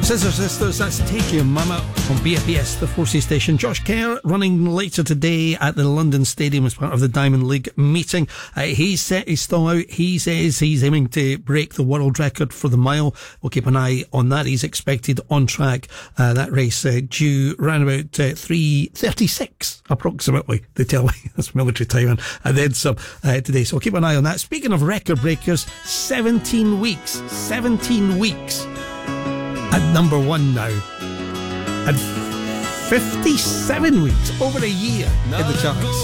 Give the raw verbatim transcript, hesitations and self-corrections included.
Scissor Sisters, that's Take Your Mama on B F B S, the Forces station. Josh Kerr running later today at the London Stadium as part of the Diamond League meeting. Uh, he's set his stall out. He says he's aiming to break the world record for the mile. We'll keep an eye on that. He's expected on track. Uh, that race uh, due around about uh, three thirty-six approximately, they tell me. That's military time and, and then some uh, today. So we'll keep an eye on that. Speaking of record breakers, seventeen weeks. seventeen weeks. At number one now, and fifty-seven weeks, over a year in the charts.